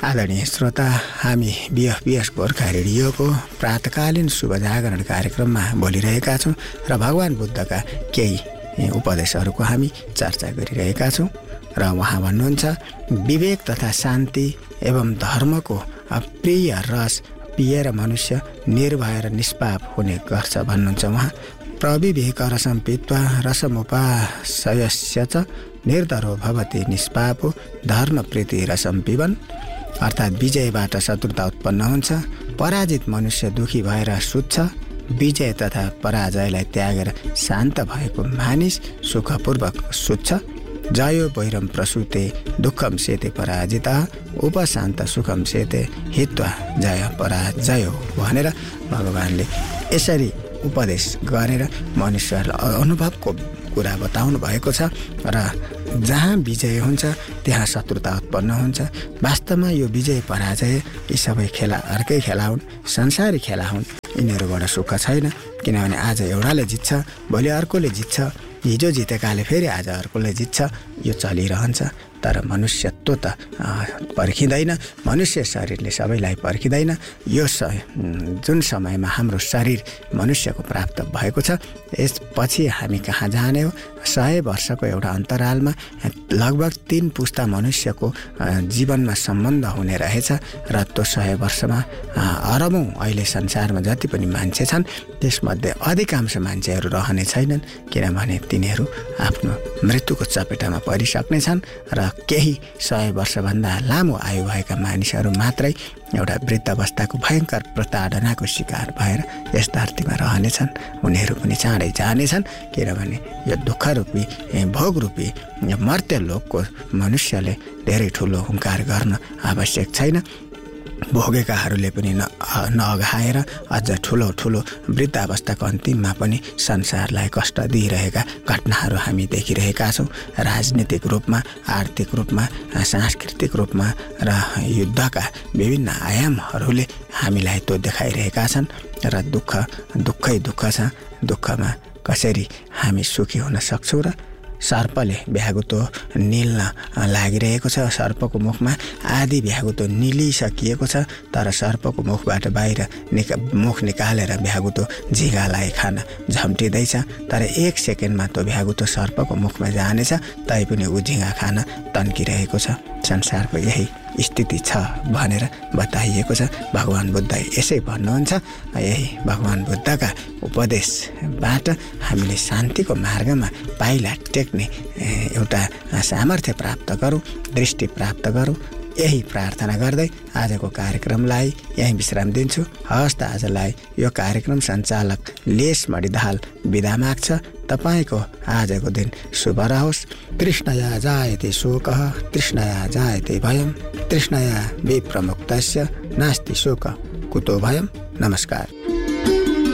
आदरणीय श्रोता, हामी बिएफपिएस गोर्खा रेडियोको प्रातकालीन शुभ जागरण कार्यक्रममा बोलिरहेका छौँ र भगवान बुद्धका केही उपदेशहरूको हामी चर्चा गरिरहेका छौँ। र उहाँ भन्नुहुन्छ, विवेक तथा शान्ति एवं धर्मको प्रिय रस पिएर मनुष्य निर्भय र निष्पाप हुने गर्छ भन्नुहुन्छ उहाँ। प्रविवेक रसं पीत्वा रसमुपाश्रयस्य च निर्धरो भवति निष्पापो धर्म प्रीति रसं पिबन्। अर्थात् विजयबाट शत्रुता उत्पन्न हुन्छ, पराजित मनुष्य दुखी भएर सुत्छ, विजय तथा पराजयलाई त्यागेर शान्त भएको मानिस सुखपूर्वक सुत्छ। जयो वैरम प्रसूते दुःखम सेते पराजिता उपशान्त सुखम सेते हित्वा जय पराजयो भनेर भगवानले यसरी उपदेश गरेर मनुष्यहरूलाई अनुभवको कुरा बताउनु भएको छ। र जहाँ विजय हुन्छ त्यहाँ शत्रुता उत्पन्न हुन्छ। वास्तवमा यो विजय पराजय यी सबै खेला अर्कै खेला हुन्, संसारी खेला हुन्। यिनीहरूबाट सुख छैन, किनभने आज एउटाले जित्छ, भोलि अर्कोले जित्छ, हिजो जितेकाले फेरि आज अर्कोले जित्छ, यो चलिरहन्छ। तर मनुष्यत्व त पर्खिँदैन, मनुष्य शरीरले सबैलाई पर्खिँदैन। यो जुन समयमा हाम्रो शरीर मनुष्यको प्राप्त भएको छ, यसपछि हामी कहाँ जाने हो? 100 वर्षको एउटा अन्तरालमा लगभग 3 पुस्ता मनुष्यको जीवनमा सम्बन्ध हुने रहेछ। र त्यो 100 वर्षमा अरबौँ अहिले संसारमा जति पनि मान्छे छन् त्यसमध्ये अधिकांश मान्छेहरू रहने छैनन्, किनभने तिनीहरू आफ्नो मृत्युको चपेटामा परिसक्नेछन् र केही 100 वर्षभन्दा लामो आयु भएका मानिसहरू मात्रै एउटा वृद्ध अवस्थाको भयङ्कर प्रताडनाको शिकार भएर यस धरतीमा रहनेछन्। उनीहरू पनि चाँडै जानेछन्, किनभने यो दुःखरूपी भोगरूपी मर्त्य लोकको मनुष्यले धेरै ठुलो हुङ्कार गर्न आवश्यक छैन। भोगेकाहरूले पनि नअघाएर अझ ठुलो ठुलो वृद्धावस्थाको अन्तिममा पनि संसारलाई कष्ट दिइरहेका घटनाहरू हामी देखिरहेका छौँ। राजनीतिक रूपमा, आर्थिक रूपमा, सांस्कृतिक रूपमा र युद्धका विभिन्न आयामहरूले हामीलाई त्यो देखाइरहेका छन्। र दुःखै दुःख छ। दुःखमा कसरी हामी सुखी हुन सक्छौँ? र सर्पले भ्यागुतो निल्न लागिरहेको छ। सर्पको मुखमा आधी भ्यागुतो निलिसकिएको छ, तर सर्पको मुखबाट बाहिर मुख निकालेर भ्यागुतो झिँगालाई खान झम्टिँदैछ। तर 1 सेकेन्डमा त्यो भ्यागुतो सर्पको मुखमा जानेछ, तैपनि ऊ झिँगा खान तन्किरहेको छ। संसारको यही स्थिति छ भनेर बताइएको छ। भगवान बुद्ध यसै भन्नुहुन्छ। यही भगवान बुद्धका उपदेशबाट हामीले शान्तिको मार्गमा पाइला टेक्ने एउटा सामर्थ्य प्राप्त गरौँ, दृष्टि प्राप्त गरौँ। यही प्रार्थना गर्दै आजको कार्यक्रमलाई यहीँ विश्राम दिन्छु। हवस् त, आजलाई यो कार्यक्रम सञ्चालक लेस मणिदाहाल बिदा माग्छ। तपाईँको आजको दिन शुभ रहोस्। तृष्णया जायते शोकः तृष्णया जायते भयं तृष्णया विप्रमुक्तस्य नास्ति शोक कुतो भयं। नमस्कार।